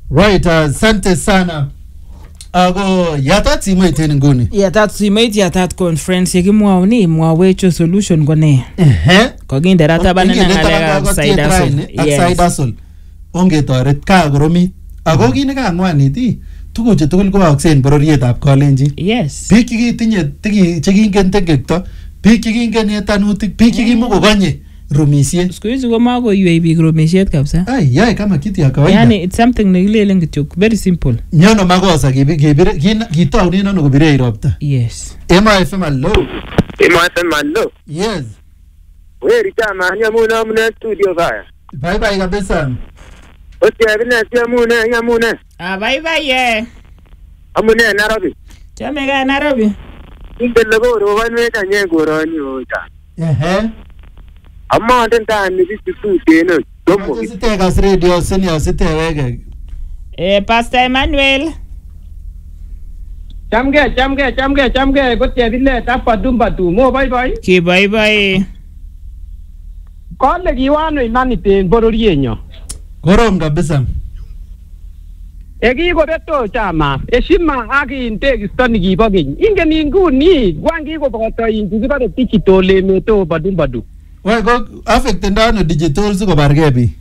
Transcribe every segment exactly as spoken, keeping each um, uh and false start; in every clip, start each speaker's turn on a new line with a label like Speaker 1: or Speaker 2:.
Speaker 1: Right, asante uh, sana. Ako yatat simoit en nguni.
Speaker 2: Yatat simoit yatat conference yekimwauni mwawecho solution ko ne.
Speaker 1: Ehe.
Speaker 2: Kokinde rataban na ngalekab side hustle.
Speaker 1: Yes. Side hustle. Ongetoret ka koromit. Ako kit nekangwanit ii tuguchu tugul koaaksen bororietab Kalenjin.
Speaker 2: Yes.
Speaker 1: Biik chekitinye chekingen tekekto, biik chekingen etanutik, biik chekimokokanye rumisiet.
Speaker 2: Siku hizi kama koiwei biik rumisiet kabisa.
Speaker 1: Ai, yae kama kitu ya kawaida.
Speaker 2: Yani it's something nekilelen kityo, very simple.
Speaker 1: Nyono makosa kibire kitaunen ano kobire ropta.
Speaker 2: Yes.
Speaker 1: Ema F M allo.
Speaker 3: Ema F M allo.
Speaker 1: Yes.
Speaker 3: Wewe chama nyamuna mna studio kaya.
Speaker 1: Bye bye kabisa.
Speaker 3: Otia bina nyamuna nyamuna.
Speaker 2: Ah bye bye ye.
Speaker 3: Amune Nairobi.
Speaker 2: Chame ka Nairobi.
Speaker 3: Ingele goro wanwe kanye goro nyo ta.
Speaker 1: Ehe.
Speaker 3: Amma ndenta ni bisu teno. Domo.
Speaker 1: Site gas radio senior site wege.
Speaker 2: Eh Pastor Emmanuel.
Speaker 4: Chamge chamge chamge chamge gotia bile tapa dumba tu mo bye bye.
Speaker 2: Ki bye bye.
Speaker 4: Kole kiwano imanite bororienyo.
Speaker 1: Korom kabisa.
Speaker 4: Eki kobeto chama heshima aki integisto nikibo keny ingen inguni wangi koboto ingibare digital emeto badu badu
Speaker 1: Why go affect ndano digital sikobarge bi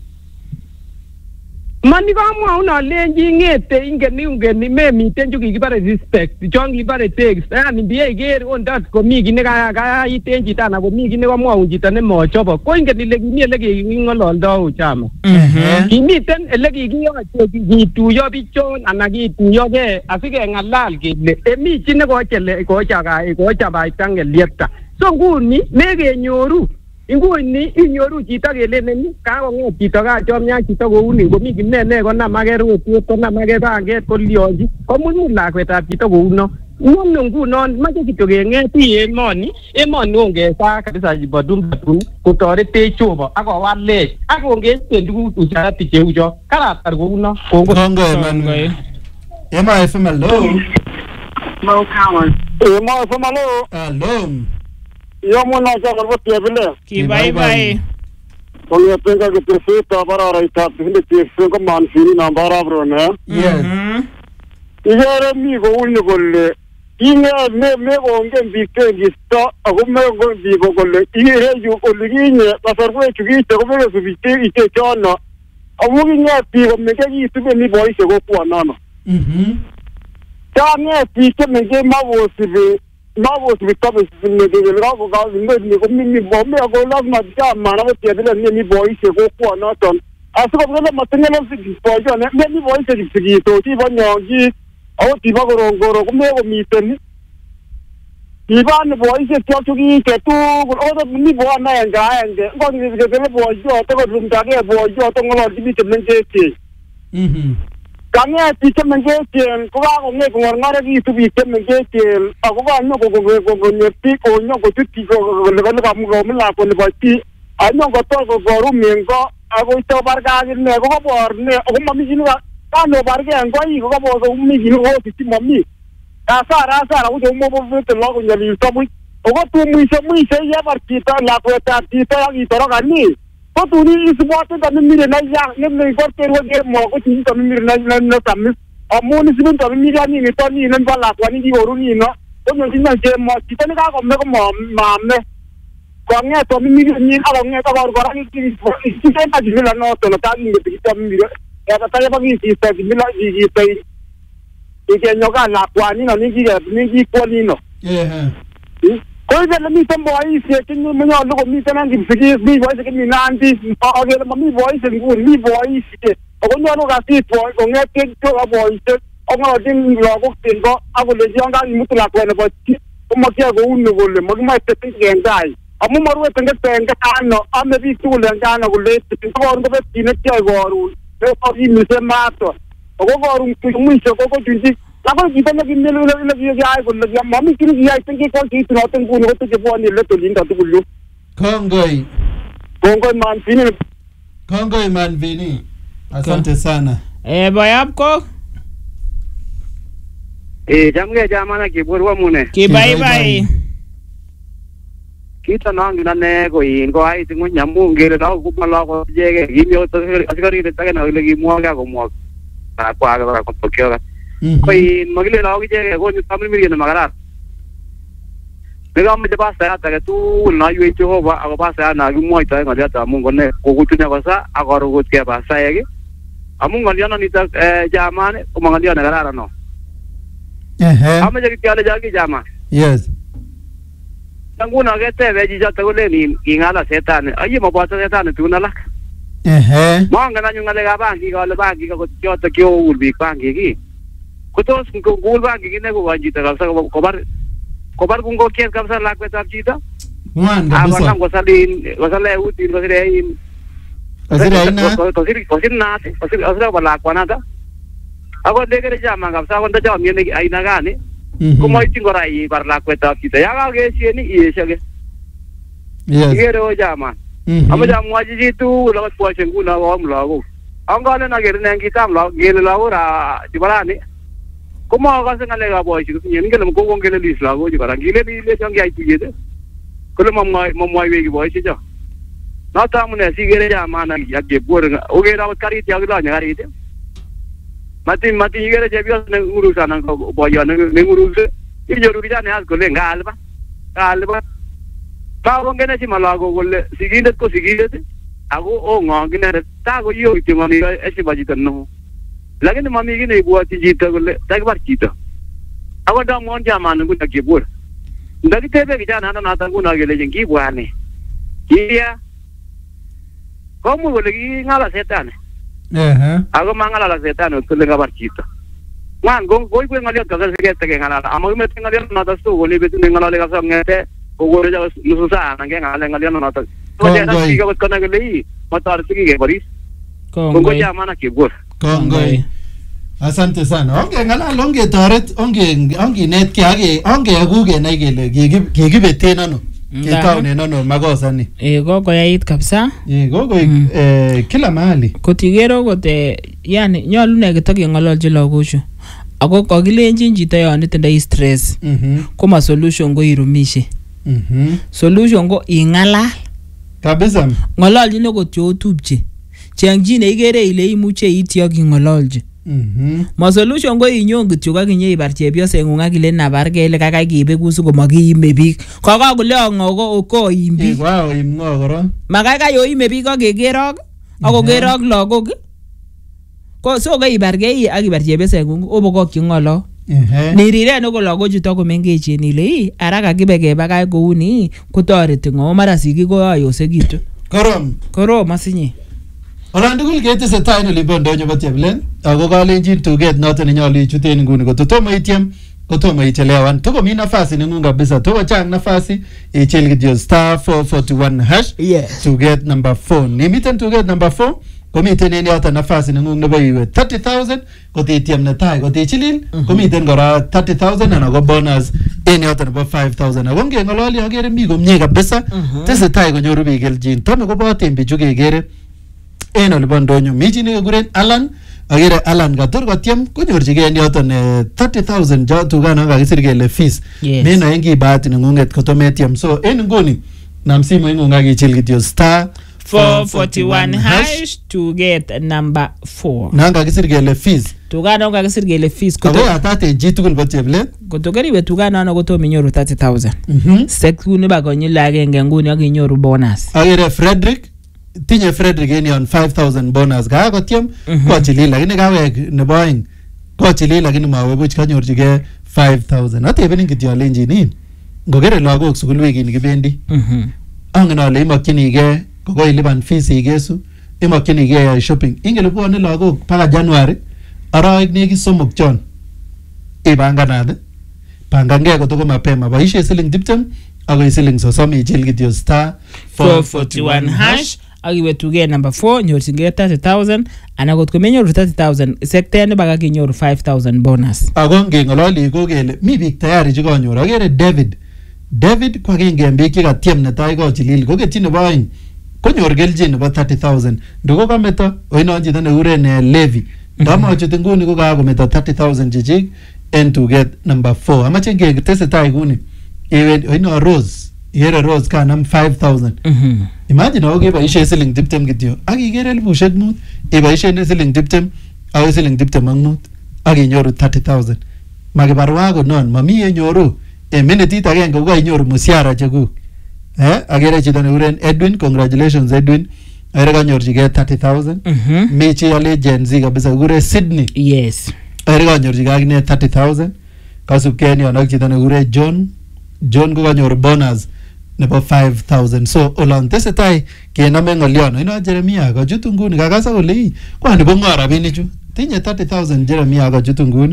Speaker 4: mani kamwa una lenji ngete ingen ingen me miten ju kibare respect jongi bare text yani biye ger on that ko mi gine ka ka itenji tana ko mi gine ko mwa unjita ne mo chobo ko ingen ile gine ile ngololdo chama
Speaker 2: Mhm.
Speaker 4: Kimiten ele kikiyoche kituyo bichon anan kituyo ke asike ngalal kele emi chi ne kochele kochaka kochabaita ngeliepta so nguni mekenyoru inguni inyoru chito kelenen kakonget chito kachomya chito kouni komi kimnene konamake rotwet konamake banget kolionji komuny lakwetab chito kouno Ngono ngunon mache kityo kengeti emoni emoni ongesa kabisa jibadum batun kotorete chobo akowalech akongeten tuguk ucharati cheucho karatar kouno kongo
Speaker 1: kongo man Ema F M allo.
Speaker 3: Mo Collins. Ema F M allo.
Speaker 1: Allo.
Speaker 3: Yo mona cha kotia bile.
Speaker 2: Ki bye bye.
Speaker 3: Onye penga ke prefeito barara ita pinde tieso ko manfiri na barabro ne.
Speaker 1: Yes.
Speaker 3: Ijere mi ko unni kolle Inge me me onge bike gisto ako me onge biko kolle ire yu kolginye pasarwe chugite ko me subite ite chono amugi nyati ko me ke yitube ni boise ko kwa nano
Speaker 1: Mhm.
Speaker 3: Tane pike me ge mawosibe mawosibe tabe me ge ga ko ga me ko mi mi bo me ko lazima chama na wote dele ni ni boise ko kwa naton asiko ngale matenge lo sigipo jo ne ni boise sigito ti bonyongi awo tiba gorongoro kumeko miten Iban boise tyotuki ketu odo ni bwana yanga enge ngoni ngezele bojo to rumdage bojo to ngolo dibite mengeke
Speaker 1: Mhm.
Speaker 3: Kanya tike mengeke ko ga ngone ko ngare gi tubi te mengeke ako ga no ko ko ko ko nyeti ko nyo ko tuti ko le ko ga mu ko mla ko le bati anyo ko to ko goru mengo ako to barga gi ne ko bor ne ko mami gi ga kano barge ngoi ko bo ko mi gi ko ti mami Asara asara ujo mo bo vete logo nyali tamu ogo tu mu se mu se ya partita la kweta tita ya gitoro gani ko tu ni isbote da mire na ya ne me ko te ro ge mo ko ti ta mire na na na tamis amoni sibun ta mire ni ni to ni nan bala kwa ni oru ni no ko no tin na je mo ti ta ni ka ko me ko mo ma me ko nge to mire ni ala nge ta ba ko ni ti ti ta ji la no to ta ni ti ta mire ya ta ya ba ni ti ta ji la ji ji ta Ike nyoka la kwa nino niki niki kwa nino.
Speaker 1: Yeah.
Speaker 3: Kwa hivyo mi tembo waisi kini mwenye luko mi tena ngipsiki mi waisi kini nanti oge mi waisi nguni mi waisi ke. Ogo nyo luka si po onge ke to abo waisi onge din logo tingo abo le jonga ni mutu la kwa ne boti. Kuma kia go unu gole mo ma te tinge ngai. Amu marwe tenge tenge ano ame bi tu le ngana gole tingo ngo be tine kia go ru. Pe ko mi se mato. Ogo gorum kumusho ko ko tinji lako kita lagi melu lagi lagi ay ko lagi mami kini ay tingi ko kiti no tengu no to jebo ni le to linda to kullu
Speaker 1: Kongoi.
Speaker 3: Kongoi man fini
Speaker 1: Kongoi man vini. Asante sana.
Speaker 2: Eh bayap ko.
Speaker 3: Eh jamge jamana ki borwa mune.
Speaker 2: Ki bye bye.
Speaker 3: Kita nang nane ko in ko ay tingu nyamu ngere daw ko mala ko jege gimyo to asigari te tagana lagi mo ga ko mo kwa ga ko pokyo ga ko i magile lawo je ko ni tamri mi ne magara Megam de basa ta tu na yu Jehova aga basa na gu mo ita ngale ta mungo ne ko kutunya basa aga ro ke basa yage amungo liana ni ta jamane ko mangalia na gara no
Speaker 1: eh
Speaker 3: ame je kyale jagi jama
Speaker 1: yes
Speaker 3: tanguna ge te veji jata ko le ni ingala setan ayi mo basa setan tu na la
Speaker 1: eh
Speaker 3: manga na nyunga le ga bangi ga le bangi ga ko jota kyo ulbi bangi gi ko to ko gul bangi gi ne ko wanji ta ga sa ko bar Kobar kung ko kes kam sa lakwe sa chita.
Speaker 1: Wan
Speaker 3: Ah,
Speaker 1: gabusa.
Speaker 3: wala ko salin, wasale utin ko sirein.
Speaker 1: Asiray na.
Speaker 3: Ko sir ko sir na, ko sir asra wala ko na ta. Ako dekere jama kam sa ko ta jam yene ay na gani. Kumo itin ko rai bar lakwe sa chita. Ya ga ge si ni iye shage.
Speaker 1: Yes.
Speaker 3: Igero jama. Amo jam waji jitu lawas po sengu na wa mlago. Ang gale na gere nang kitam la gele la ora dibarani. Como hagas en alega boy, si ni ngel mo ko ngel lis la go jibara ngile ni le jang ay tiyede ko le mom mom moy wegi boy si jo na ta mo ne si gere ja mana ya ge bor o ge ra kari ti agla nya gari te mati mati gere je bios ne nguru sana ko boy ya ne nguru se i jo ru ja ne as ko le ngal ba ngal ba ta go ngene si malago go le siginde ko siginde ago o ngine ta go yo ti mami e si bajitan no Lakini mami gini ibu ati jita gule, tak bar jita. Aku dah mohon zaman aku tak kibur. Dari tebe kita nana nata aku nak gele jengki buane. Iya. Kamu gule gini ngala setan.
Speaker 1: Eh.
Speaker 3: Aku mangala setan untuk lenga bar jita. Wan gong goi goi ngaliat kagak sekian tege ngala. Amak me ngaliat nata tu gule betul ngala lega sam ngete. Goi jaga nususa nangge ngala ngaliat nata. Kau jangan tiga buat kena gele. Mata arti gini baris. Gong jaman nak kibur.
Speaker 1: Kongoi. Asante sana. Onge ngalal onge toret onge onge net ke age onge aguge na gele kikibete nano. Kikaone nano makosa ni.
Speaker 2: Eh gogo yait kabisa.
Speaker 1: Eh gogo eh kila mahali.
Speaker 2: Kotigero kote yani nyolu ne kitoke ngololji lagoshu. Ako kakilenjin chito yon itindoi stress.
Speaker 1: Mhm.
Speaker 2: Koma solution ko irumishe.
Speaker 1: Mhm.
Speaker 2: Solution ko ingalal.
Speaker 1: Kabisa.
Speaker 2: Ngololji ne kotyo otupche. Chengji ne igere ile imuche ityo kingololji.
Speaker 1: Mhm.
Speaker 2: Ma solution ko inyon kityo kakinye ibar chepyosengung akile nabar kele kakai kibeku sikomakiime biik. Kaka kole ongo ko imbi.
Speaker 1: Wow, imngo koro.
Speaker 2: Makaka yo ime biik akekerok ako kerok lagok. Ko so ka ibar ke akibar chepyosengung obokokyi ngolo.
Speaker 1: Ehe.
Speaker 2: Nirire no ko lagochuto komengechen ile ii araka kibe kebakach kouni kotoreti ngo mara siki ko ayosekitu.
Speaker 1: Korom.
Speaker 2: Korom asinye.
Speaker 1: Olan tugul ketesetai en olimbo ndonyo bo Cheplen ako kalenjin tuget noton nenyolu ichuten nguni kotomo ityem kotomo ichelewan tokomi nafasi nengung kabisa toko chang nafasi ichil kityo star four forty-one hash
Speaker 2: Yes.
Speaker 1: tuget number four nimiten tuget number four komiten en yoton nafasi nengung nebo iwe thirty thousand kotityem netai kotichilil komiten kora thirty thousand anan ko bonus en yoton nebo five thousand ako ngeng'ololi akere mi komie kabisa tesetai konyoru biik kelchin tome koboten bichu kekere en olibo ndonyo mi chi nekekuren Alan akere Alan kator kotyem konyorchigei en yoton thirty thousand jo tukano kakisir kele fees
Speaker 2: Yes.
Speaker 1: meno en kibahati neng'ung'et kotometyem so en nguni nam simoing'ung akichil kityo star
Speaker 2: four forty-one hash to get number four.
Speaker 1: nan kakisir kele fees
Speaker 2: Tukano kakisir kele fees
Speaker 1: ako
Speaker 2: koto
Speaker 1: yatat en chi tugul bo Cheplen.
Speaker 2: koto keribe tukano ano kotomo inyoru thirty thousand.
Speaker 1: Mhm.
Speaker 2: Sekuni ba konyil agenge nguni akinyoru bonus.
Speaker 1: akere Frederick tinye Frederick en yon five thousand bonus kakotyem
Speaker 2: Mhm.
Speaker 1: kochilil lakini kawek nebo aeng kochilil lakini mawe buch kanyorchigei five thousand atebenin kityo alenjin in ngokere lagok sukul wikini kibendi
Speaker 2: Mhm.
Speaker 1: angen ale imakchinigei kokoilipan fees igesu imakchinigei iyai shopping ingele bwone lagok paka January arawek nekit somok chon ipanganat pangangei kotoko mapema boisie siling tiptem akoi siling sosom ichil kityo star
Speaker 2: four forty-one hash akiwe tuget number four nyorchingei thirty thousand ana kot komenyoru thirty thousand sekten baka kinyoru five thousand bonus.
Speaker 1: ako ngeng'ololi ko kele mi biik tayari chekanyor akere David David ko agenge en biik chekatyem netai kochilil koketyi nebo aeng konyor kelchin nebo thirty thousand ndoko kameto oinon chito nekikuren eh, Levi ndamachut nguni ko kakometo thirty thousand chechik en tuget number four amache ngetesetai nguni iwe oino Rose ikere Rose kanam five thousand
Speaker 2: Mhm.
Speaker 1: imagine ako keboisien siling tiptem kityo ak ikere elibushek mut iboisien siling tiptem akoi siling tiptem ak mut ak inyoru thirty thousand. Makibarwa ko non, mami yenyoru en minitit agenge ko kainyoru musiara chekuk. Eh, agere chito nekikuren Edwin, congratulations Edwin. Agere kanyorchigei thirty thousand.
Speaker 2: Mhm.
Speaker 1: Mi chi ale Gen Z kabisa kikuren Sydney.
Speaker 2: Yes.
Speaker 1: Agere kanyorchigei akine thirty thousand. Kasubkei ni ak chito nekikuren John. John ko kanyor bonus nebo five thousand. So olon tesetai kenome ng'olyono ino Jeremia kachut nguni kakasa kole ii kwani bo ng'o rabinichu tinye thirty thousand Jeremia kachut nguni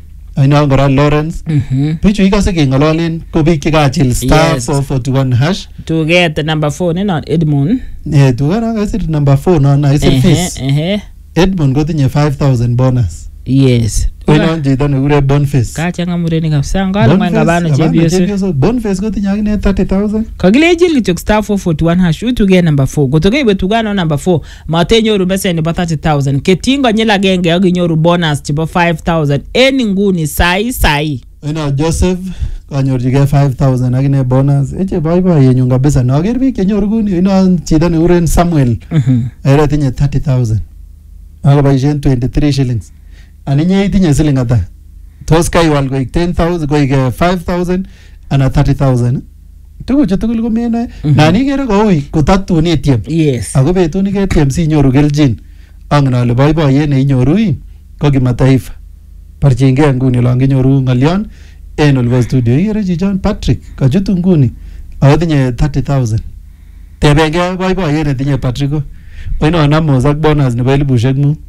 Speaker 1: ino kora Lawrence.
Speaker 2: Mhm.
Speaker 1: Bichu ikase keng'ololen ko biik chekachil star
Speaker 2: Yes.
Speaker 1: four forty-one hash.
Speaker 2: To get the number four ni non Edmund.
Speaker 1: Eh, tukara kasir number four no na isir
Speaker 2: Ehe,
Speaker 1: fees.
Speaker 2: ehe.
Speaker 1: Edmund kotinye five thousand bonus.
Speaker 2: Yes.
Speaker 1: Ino chito nekure Boniface.
Speaker 2: Kachanga murenik kabisa ngalo ngwenga bano chepyoso.
Speaker 1: Boniface kotinye akine thirty thousand.
Speaker 2: Kakilejil kityok star four forty-one hash utuge number four. Kotoke iwe tugano number four. Matenyoru message nebo thirty thousand. Ketingo nyila agenge akinyoru bonus chebo five thousand. Eni nguni sai sai.
Speaker 1: Ino Joseph kanyorchigei five thousand akine bonus. Eche boiboiyenyun kabisa. Naker biik chenyoru kuni ino chito nekikuren Samuel.
Speaker 2: Mhm.
Speaker 1: Ere tinye thirty thousand. Akoboisien twenty-three shillings. Aninye itinye siling ata? Tos kaiwal koik ten thousand koik eh, five thousand ana thirty thousand. Tuguchu tugul komenoe. Nan ikere koui kotatun itiem.
Speaker 2: Yes.
Speaker 1: Ako betut neketiem sinyoru kelchin. Angen ale boiboiyet neinyoru ii ko kimataifa. Barchingei nguni olon kinyoru ng'olyon en olibo studio. Ikere chichon Patrick kachut nguni ako tinye thirty thousand. Tebengei boiboiyet netinye Patrick ko oino namos ak bonus nebo elibushek mut.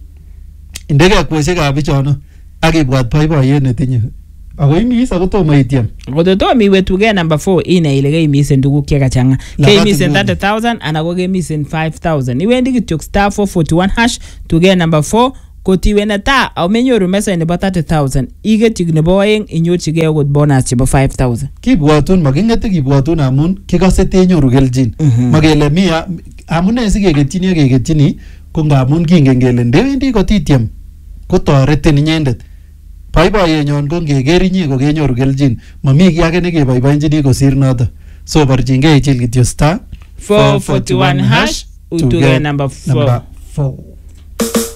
Speaker 1: Indege kwosiekab bichono ak ibwat boiboiyet netinye. Ako imis ako tomo itiem.
Speaker 2: Kototomo iwe tuge number four ine ile keimisen tuguk chekachanga.
Speaker 1: Labat
Speaker 2: Keimisen
Speaker 1: nguni.
Speaker 2: thirty thousand ana ko keimisen five thousand. Iwendi kityok star four forty-one hash tuge number four kotiwe netai au menyoru message nebo thirty thousand. Iketyi nebo oeng inyorchigei okot bonus chebo five thousand.
Speaker 1: Kibwatun makingete kibwatun amun kikose tenyoru kelchin.
Speaker 2: Mhm.
Speaker 1: Makele mi a- amune sikeketyini ak keketyini ko ngamun kingen kele ndewendi kotitiem kotoretin inyendet. Boiboiyenyon ko ngeker inye ko kenyoru kelchin. Mami kiy age nekeboiboenjini kosir noto. So barchingei ichil kityo star
Speaker 2: four forty-one hash utuge number four.
Speaker 1: number four.